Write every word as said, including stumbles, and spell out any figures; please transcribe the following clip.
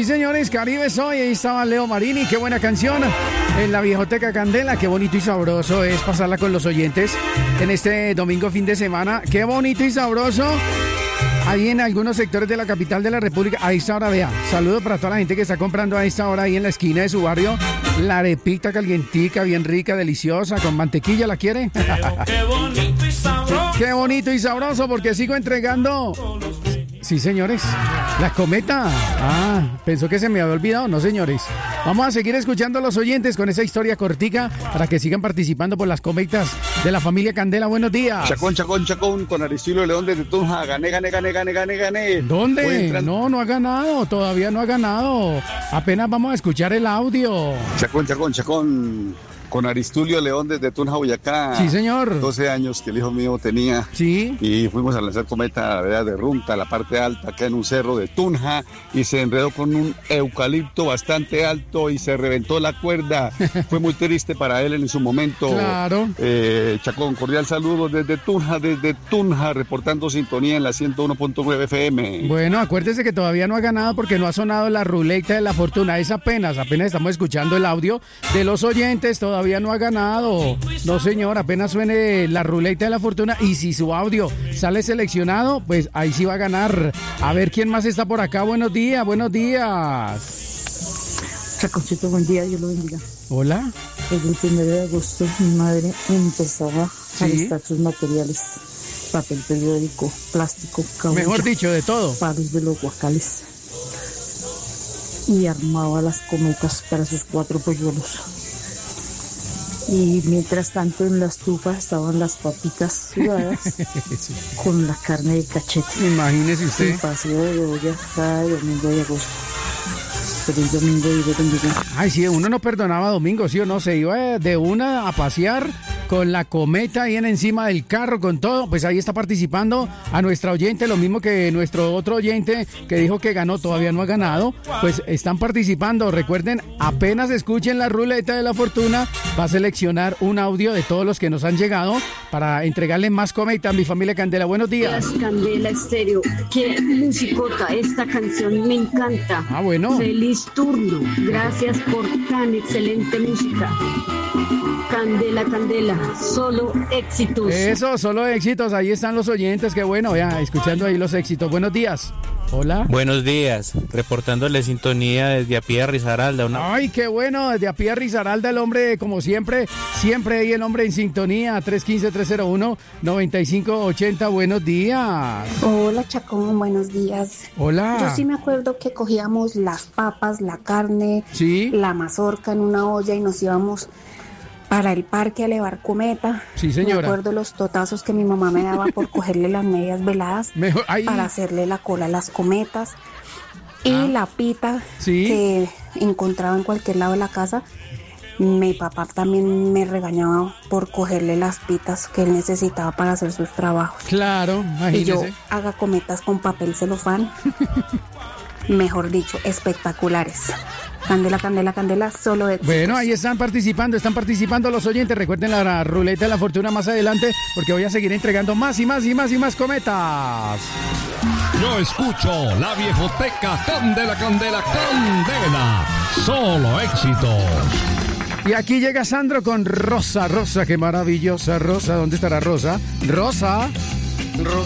señores, Caribe Soy, ahí estaba Leo Marini, qué buena canción en la Viejoteca Candela, qué bonito y sabroso es pasarla con los oyentes en este domingo fin de semana, qué bonito y sabroso. Ahí en algunos sectores de la capital de la República, a esta hora, vea, saludo para toda la gente que está comprando a esta hora ahí en la esquina de su barrio, la arepita calientica, bien rica, deliciosa, con mantequilla, ¿la quiere? Qué bonito y sabroso. Qué bonito y sabroso, porque sigo entregando... Sí, señores, la cometa. Ah, pensó que se me había olvidado. No, señores. Vamos a seguir escuchando a los oyentes con esa historia cortica para que sigan participando por las cometas de la familia Candela. Buenos días. Chacón, chacón, chacón, con Aristilio León desde Tunja. Gané, gané, gané, gané, gané, gané. ¿Dónde? No, no ha ganado. Todavía no ha ganado. Apenas vamos a escuchar el audio. Chacón, chacón, chacón. Con Aristulio León desde Tunja, Boyacá. Sí, señor. doce años que el hijo mío tenía. Sí. Y fuimos a lanzar cometa a la vereda de Runta, la parte alta, acá en un cerro de Tunja, y se enredó con un eucalipto bastante alto y se reventó la cuerda. Fue muy triste para él en su momento. Claro. Eh, Chacón, cordial saludo desde Tunja, desde Tunja, reportando sintonía en la ciento uno punto nueve F M. Bueno, acuérdese que todavía no ha ganado porque no ha sonado la ruleta de la fortuna. Es apenas, apenas estamos escuchando el audio de los oyentes. Todavía Todavía no ha ganado. No, señor, apenas suene la ruleta de la fortuna y si su audio sale seleccionado, pues ahí sí va a ganar. A ver quién más está por acá. Buenos días, buenos días. Chaconcito, buen día, Dios lo bendiga. Hola. Desde el primero de agosto mi madre empezaba ¿Sí? a listar sus materiales: papel periódico, plástico, caoba, mejor dicho, de todo, palos de los guacales, y armaba las cometas para sus cuatro polluelos. Y mientras tanto en la estufa estaban las papitas sudadas sí. con la carne de cachete. Imagínese usted. El paseo de olla cada domingo de agosto. Feliz domingo y de bendiga. Ay, sí, uno no perdonaba domingo, sí o no, se iba de una a pasear con la cometa ahí en encima del carro, con todo. Pues ahí está participando a nuestra oyente, lo mismo que nuestro otro oyente que dijo que ganó, todavía no ha ganado. Pues están participando. Recuerden, apenas escuchen la ruleta de la fortuna, va a seleccionar un audio de todos los que nos han llegado para entregarle más cometa a mi familia Candela. Buenos días. Candela Estéreo, qué musicota, esta canción me encanta. Ah, bueno. Feliz turno, gracias por tan excelente música. Candela, Candela, solo éxitos. Eso, solo éxitos, ahí están los oyentes, qué bueno, ya, escuchando ahí los éxitos. Buenos días. Hola. Buenos días, reportándole sintonía desde Apía Risaralda. Una... Ay, qué bueno, desde Apía Risaralda, el hombre, como siempre, siempre ahí el hombre en sintonía, tres uno cinco, tres cero uno, nueve cinco ocho cero, buenos días. Hola, Chacón, buenos días. Hola. Yo sí me acuerdo que cogíamos las papas, la carne, ¿sí? La mazorca en una olla y nos íbamos para el parque a elevar cometa. Sí, señora. Me acuerdo los totazos que mi mamá me daba por cogerle las medias veladas Mejor, para hacerle la cola a las cometas. Y ah. la pita ¿sí? que encontraba en cualquier lado de la casa. Mi papá también me regañaba por cogerle las pitas que él necesitaba para hacer sus trabajos. Claro, imagínese. Y yo haga cometas con papel celofán. Mejor dicho, espectaculares. Candela, Candela, Candela, solo de... Bueno, ahí están participando, están participando los oyentes. Recuerden la ruleta de la fortuna más adelante, porque voy a seguir entregando más y más y más y más cometas. Yo escucho la Viejoteca Candela, Candela, Candela. Solo éxitos. Y aquí llega Sandro con Rosa, Rosa, qué maravillosa Rosa. ¿Dónde estará Rosa? Rosa. Rosa.